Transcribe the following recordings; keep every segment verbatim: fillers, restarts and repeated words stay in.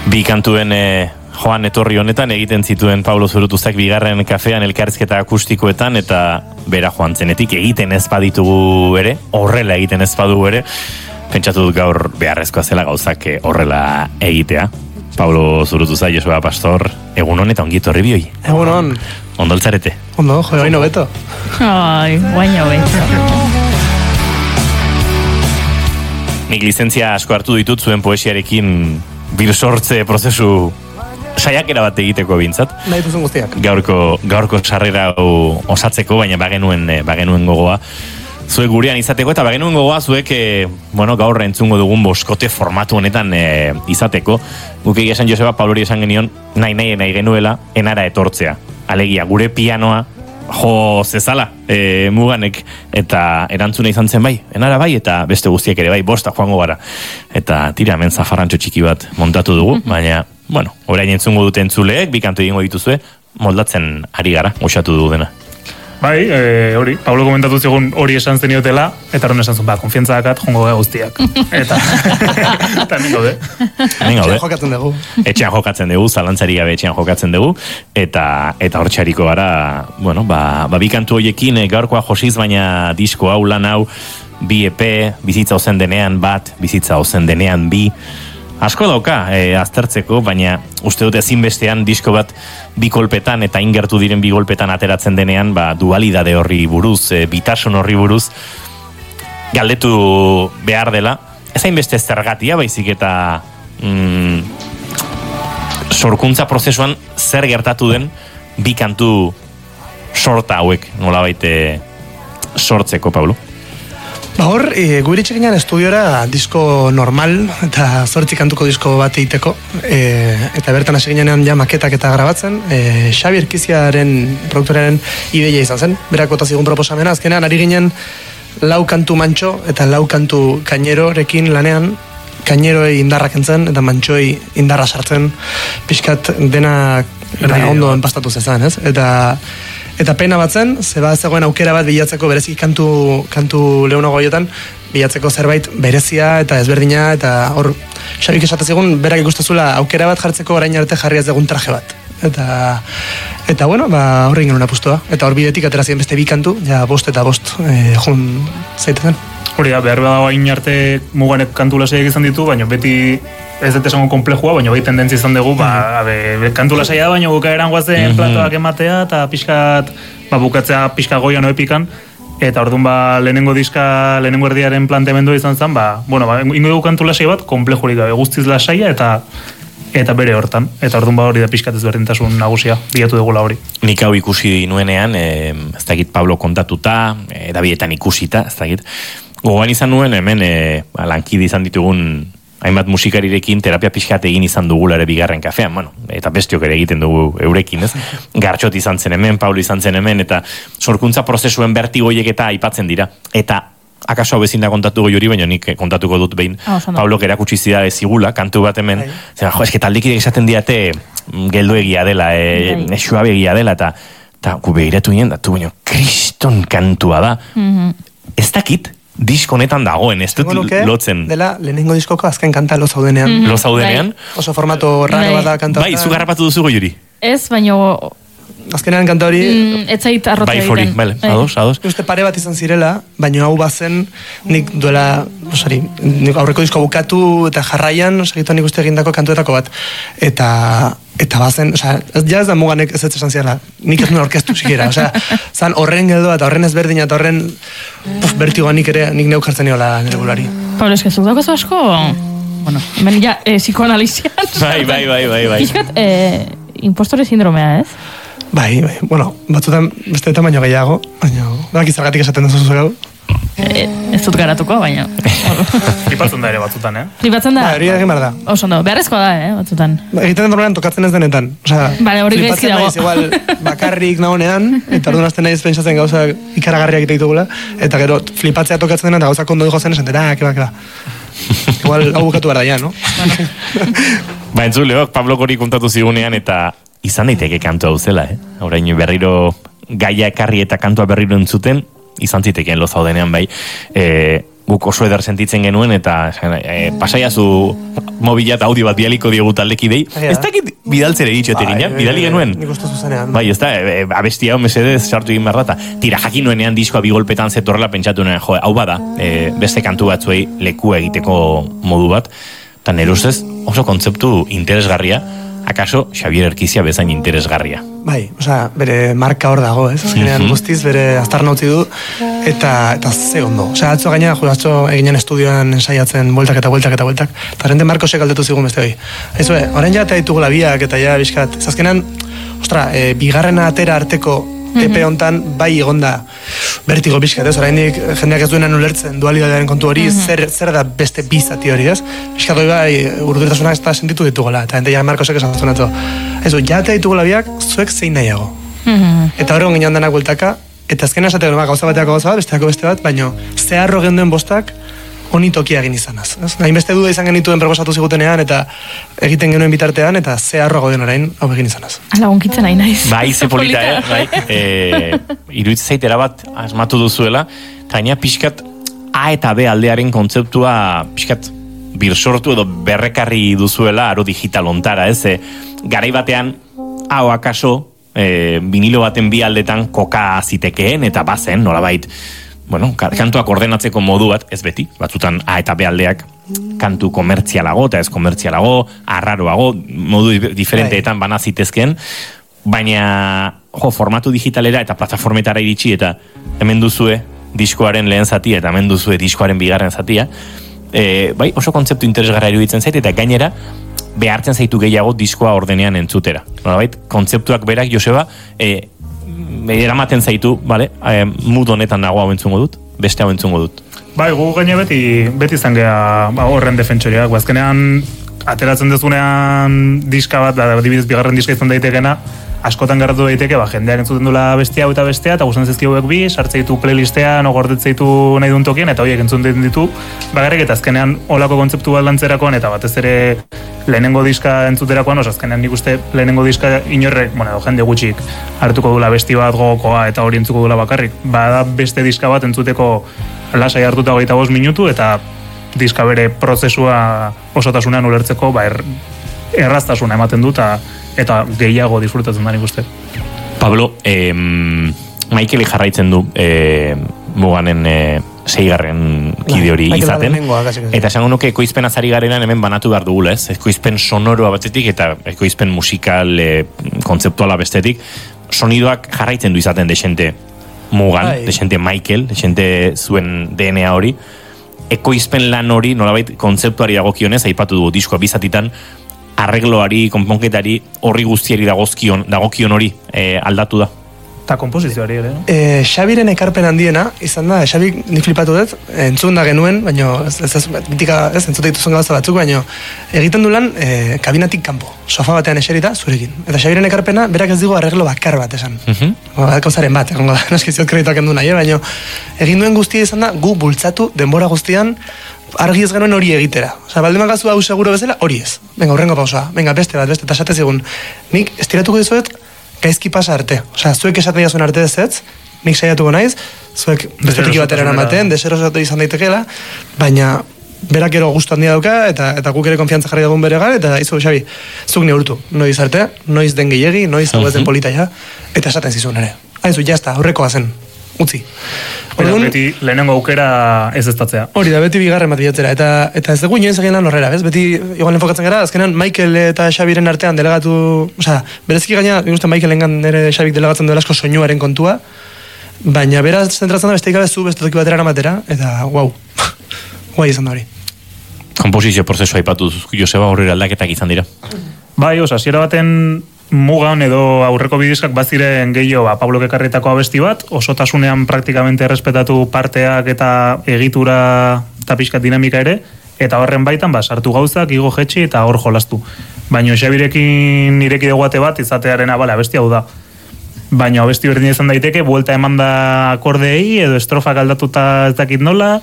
Bi kantuen e, joan etorri honetan egiten zituen Pablo Zurutuzak bigarren kafean elkarrizketa akustikoetan eta bera joan zenetik egiten ez baditugu ere, horrela egiten ez badugu ere, pentsatu dut gaur beharrezkoa zela gauzak horrela egitea. Pablo Zurutuza, Josua Pastor, egun hon eta ongi etorri bioi. Egun hon. Ondo altzarete? Ondo, jo, baino beto. Ai, baino beto. Nik lizentzia asko hartu ditut zuen poesiarekin birsortze prozesu saiakera bat egiteko bintzat. Nahi duzun guztiak. Gaurko, gaurko sarrera osatzeko, baina bagenuen, bagenuen gogoa. Zuek gurean izateko, eta bagenuen gogoa zuek, e, bueno, gaur entzungo dugun boskote formatu honetan e, izateko. Guk egia esan Joseba Pablori esan genion, nahi nahi nahi genuela, enara etortzea. Alegia, gure pianoa, jo zezala, e, muganek, eta erantzuna izan zen bai, enara bai, eta beste guztiek ere bai, bosta joango gara. Eta tira, hemen zafarrantxo txiki bat montatu dugu, baina, bueno, orain entzungo dute entzuleek, bi kantu egingo dituzue, moldatzen ari gara, osatu dugu dena. Bai, e, hori, Pablo komentatu zigun hori esan zeniotela, eta hori esan zuen, ba, konfiantza dakat, jongo gara guztiak. Eta, eta nen gaude. Nen gaude. Etxean jokatzen dugu. Etxean jokatzen dugu, zalantzari gabe etxean jokatzen dugu, eta eta hor txariko gara, bueno, ba, ba bikantu horiekin gaurkoa josiz, baina disko hau, lan hau, bi E P, bizitza ozen denean bat, bizitza ozen denean bi, asko dauka e, aztertzeko, baina uste dut ezinbestean disko bat bi kolpetan eta ingertu diren bi kolpetan ateratzen denean, ba, dualidade horri buruz, e, bitasun horri buruz, galdetu behar dela. Ez hainbeste zergatia, baizik eta mm, sorkuntza prozesuan zer gertatu den bi kantu sorta hauek nolabait sortzeko, Pablo. Ba hor, e, gu iritsi ginen estudiora disko normal eta zortzi kantuko disko bat egiteko, e, eta bertan hasi ginean ja maketak eta grabatzen. e, Xabi Erkiziaren produktorearen ideia izan zen, berak bota zigun proposamena, azkenean ari ginen lau kantu mantxo eta lau kantu kainerorekin lanean, kaineroi indarrak entzen eta mantxoi indarra sartzen, pixkat dena ondo enpastatu zezan, ez? Eta Eta pena bat zen, zeba zegoen aukera bat bilatzeko bereziki kantu, kantu lehunago horietan, bilatzeko zerbait berezia eta ezberdina, eta hor, Xabik esatezigun, berak ikustezula aukera bat jartzeko orain arte jarri ez dugun traje bat. Eta, eta bueno, ba, horri ingen una puztua. Eta hor bidetik aterazien beste bi kantu, ja bost eta bost e, jun zaitezen. Hori da, behar badago hain arte muganek kantu lasaiak izan ditu, baina beti ez dut esango komplejua, baina bai tendentzi izan dugu, ba, abe, kantu lasaia da, baina bukaeran guazen mm-hmm. platoak ematea, eta pixkat, ba, bukatzea pixka goian oepikan, eta orduan ba, lehenengo diska, lehenengo erdiaren planteamendua izan zen, ba, bueno, ba, ingo dugu kantu lasai bat, komplejurik gabe, guztiz lasaia, eta eta bere hortan, eta orduan ba hori da pixkat ezberdintasun nagusia, bilatu dugula hori. Nik hau ikusi nuenean, e, ez dakit Pablo kontatuta, e, edabietan ikusita, ez dakit, gogoan izan nuen hemen e, lankide izan ditugun hainbat musikarirekin terapia pixkat egin izan dugula ere bigarren kafean, bueno, eta bestiok ere egiten dugu eurekin, ez? Gartxot izan zen hemen, Pablo izan zen hemen, eta sorkuntza prozesuen bertigoiek eta aipatzen dira. Eta akaso hau bezin da kontatu goi hori, baina nik kontatuko dut behin, oh, Pablo erakutsi zida ezigula, kantu bat hemen, zera, jo, eske taldekidek esaten diate geldoegia dela, e, suabegia dela, eta, eta gu behiratu nien, datu baina, kriston kantua da. Mm-hmm. Ez dakit, disko honetan dagoen, ez dut lotzen. Dela, lehenengo diskoko azken kanta lo zaudenean. Mm-hmm. Lo zaudenean? Bai. Oso formato raro bat da kanta. Bai, zu garrapatu duzu goi hori? Ez, baina azkenean kanta hori mm, etzait arrotzea egiten. Bai, fori, bale, ados, ados. Uste pare bat izan zirela, baina hau bazen nik duela, osari, nik aurreko disko bukatu eta jarraian, osagitu nik uste egindako kantuetako bat. Eta eta bazen, osea, ja ez da muganek ez ez esan ziala, nik ez nuen orkestu sikiera, osea, zan horren geldoa eta horren ezberdina eta horren puf, bertigoa nik ere, nik neuk jartzen niola nire bulari. Pablo, eskazuk dago asko, bueno, hemen ja, eh, psikoanalizian. Bai, bai, bai, bai, bai. Pixkat, eh, impostore sindromea, ez? Bai, bai, bueno, batzutan beste eta baino gehiago, baina, bak izargatik esaten duzu zugau. E, ez dut garatuko, baina. Flipatzen da ere batzutan, eh? Flipatzen da? Ba, hori egin behar da. Oso no, beharrezkoa da, eh, batzutan. Egiten den normalean tokatzen ez denetan. Osea, vale, hori gaizki dago. Igual, bakarrik nagonean, eta orduan azten naiz pentsatzen gauza ikaragarriak egite ditugula, eta gero flipatzea tokatzen denean, eta gauza kondo dijo zen esan, ah, keba, keba. Igual, hau bukatu behar da ya, no? Ba, entzuleok, Pablo Gori kontatu zigunean, eta izan daiteke kantua hau zela, eh? Orain berriro gaia ekarri eta kantua berriro entzuten, izan zitekeen lo zaudenean bai, e, guk oso eder sentitzen genuen, eta e, pasaiazu mobila eta audio bat bialiko diogu taldekidei. Ez dakit bidaltzere egitxote ginen, bidali genuen. Nik uste zuzenean. Bai, ez da, e, abestia hon mesedez sartu egin behar da, tira jakin nuenean diskoa bigolpetan zetorrela pentsatu nuen, jo, hau bada, e, beste kantu batzuei leku egiteko modu bat, eta nire ustez oso kontzeptu interesgarria, akaso Xabier Erkizia bezain interesgarria. Bai, osea, bere marka hor dago, ez? Azkenean Mhm. guztiz bere aztarna utzi du, eta, eta ze ondo. Osea, atzo gaina, jo, atzo eginen estudioan ensaiatzen bueltak eta bueltak eta bueltak, eta rente Markosek aldetu zigun beste hori. Aizue, orain ja eta ditugula biak, eta ja, bizkat, ez azkenean, ostra, e, bigarrena atera arteko epe hontan bai egonda bertigo bizkat, ez? Oraindik jendeak ez duenan ulertzen dualitatearen kontu hori, zer, zer da beste bizati hori, ez? Bizkat hori bai, urdurtasunak ez da sentitu ditugula, eta ente ja Markosek esan zuen atzo. Ezo, ja eta ditugula biak, zuek zein nahiago. Eta horregon ginen danak bueltaka, eta azkenean esatea ba, gauza bateako gauza bat, besteako beste bat, baino zeharro genduen bostak honi tokia egin izanaz. Ez? Hainbeste duda izan genituen proposatu zigutenean, eta egiten genuen bitartean, eta zeharro gauden orain hau egin izanaz. Ala, unkitzen nahi naiz. Bai, ze polita, eh? Bai, e, iruditzen zaitera bat asmatu duzuela, eta gaina pixkat A eta B aldearen kontzeptua pixkat birsortu edo berrekarri duzuela aro digital ontara, ez? E, garai batean, hau akaso, e, vinilo baten bi aldetan koka zitekeen, eta bazen, nolabait, bueno, kantuak ordenatzeko modu bat, ez beti, batzutan A eta B aldeak kantu komertzialago eta ez komertzialago, arraroago, modu diferenteetan bana zitezken, baina jo, formatu digitalera eta plataformetara iritsi eta hemen duzue diskoaren lehen zatia eta hemen duzue diskoaren bigarren zatia, e, bai, oso kontzeptu interesgarra iruditzen zait eta gainera behartzen zaitu gehiago diskoa ordenean entzutera. Nolabait, kontzeptuak berak, Joseba, e, eramaten zaitu, vale, e, mood honetan nago hau entzungo dut, beste hau entzungo dut. Bai, gu gaine beti, beti izan geha ba, horren defentsoriak. Azkenean, ateratzen dezunean diska bat, da, dibidez bigarren diska izan daitekena, askotan garratu daiteke, ba, jendeak entzuten dula bestia hau eta bestea, eta gustatzen zaizkio hauek bi, sartze ditu playlistean, ogordetzen ditu nahi duen tokien, eta horiek entzuten ditu, bagarrik eta azkenean olako kontzeptu bat lantzerakoan, eta batez ere lehenengo diska entzuterakoan, oso azkenean nik uste lehenengo diska inorrek, bueno, jende gutxik hartuko dula besti bat gogokoa eta hori entzuko dula bakarrik. Bada beste diska bat entzuteko lasai hartuta hogeita bost minutu, eta diska bere prozesua osotasunean ulertzeko, ba, er, erraztasuna ematen du, eta eta gehiago disfrutatzen da nik uste. Pablo, eh, Michaeli jarraitzen du eh, muganen eh, seigarren kide hori Michael izaten. Badenengoa, kasi, kasi. Eta esango nuke ekoizpen azari garenan hemen banatu behar dugula, ez? Ekoizpen sonoroa batetik eta ekoizpen musikal eh, kontzeptuala bestetik. Sonidoak jarraitzen du izaten desente mugan, Bai. desente Michael, desente zuen D N A hori. Ekoizpen lan hori, nolabait kontzeptuari dagokionez, aipatu dugu diskoa bizatitan, arregloari, konponketari, horri guztiari dagozkion, dagokion hori e, aldatu da. Eta komposizioari ere. E, Xabiren ekarpen handiena, izan da, Xabi nik flipatu dut, entzun da genuen, baina ez, ez, ez, bitika, ez, entzute dituzun gauza batzuk, baina egiten du lan e, kabinatik kanpo, sofa batean eserita zurekin. Eta Xabiren ekarpena, berak ez digu arreglo bakar bat esan. Mhm. Gauzaren bat, egongo da, naskiziot kredituak endu nahi, baina egin duen guztia izan da, gu bultzatu denbora guztian, argi ez genuen hori egitera. Osa, baldin magazu hau seguro bezala, hori ez. Venga, urrengo pausoa. Venga, beste bat, beste, eta esate zigun. Nik estiratuko dizuet, gaizki pasa arte. Osa, zuek esaten jazuen arte ez, nik saiatuko naiz, zuek bestetiki batera eramaten, deserosatu izan daitekeela, baina berak ero gustu handia dauka, eta eta guk ere konfiantza jarri dugun beregan, eta izu, Xabi, zuk neurtu. Noiz arte, noiz den gehiegi, noiz hau ez den polita ja, eta esaten zizun ere. Haizu, jazta, aurrekoa zen. Utzi. Pero Orduan, beti lehenengo aukera ez eztatzea. hori da, beti bigarren bat bilatzera, eta, eta ez dugu inoiz egin lan horrela, bez? Beti, igual enfokatzen gara, azkenan Michael eta Xabiren artean delegatu, osea, bereziki gaina, nik uste Michaelengan ere Xabik delegatzen duela asko soinuaren kontua, baina beraz zentratzen da besteik gabe zu beste toki batera eramatera, eta guau, guai izan da hori. Komposizio prozesua aipatu Joseba, horri aldaketak izan dira. Bai, oza, hasiera baten mugan edo aurreko bidizkak baziren gehiago ba, Pablok ekarritako abesti bat, osotasunean praktikamente errespetatu parteak eta egitura eta pixkat dinamika ere, eta horren baitan ba, sartu gauzak, igo jetxi eta hor jolastu. Baina Xabirekin ireki dugu ate bat, izatearena, bale, abesti hau da. Baina abesti berdin izan daiteke, buelta eman da akordeei, edo estrofak aldatuta ez dakit nola,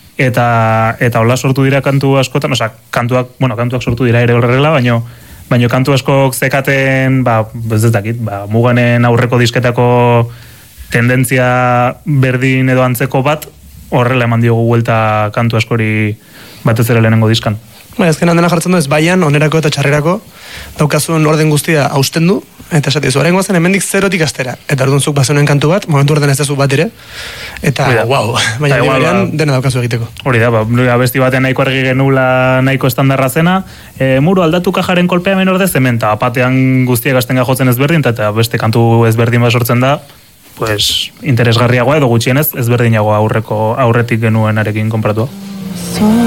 eta eta hola sortu dira kantu askotan, osea, kantuak, bueno, kantuak sortu dira ere horrela, baina baina kantu askok zekaten, ba, ez ez dakit, ba, muganen aurreko disketako tendentzia berdin edo antzeko bat, horrela eman diogu vuelta kantu askori batez ere lehenengo diskan. Ba, ezkenan dena jartzen du ez baian, onerako eta txarrerako, daukazun orden guztia hausten du, eta esate zu, orain guazen hemendik zerotik astera, eta orduan zuk bazenuen kantu bat, momentu orden ez dezu bat ere, eta wow, baina liberean dena daukazu egiteko. Hori da, ba, abesti batean nahiko argi genula nahiko estandarra zena, e, muru aldatu kajaren kolpea hemen ordez, hemen, eta apatean guztiak astenga jotzen ezberdin, eta beste kantu ezberdin bat sortzen da, pues, interesgarriagoa edo gutxienez ezberdinagoa aurreko aurretik genuenarekin konpratua.